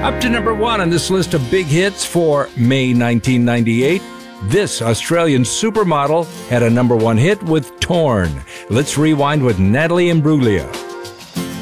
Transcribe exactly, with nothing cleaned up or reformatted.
Up to number one on this list of big hits for May nineteen ninety-eight, this Australian supermodel had a number one hit with Torn. Let's rewind with Natalie Imbruglia.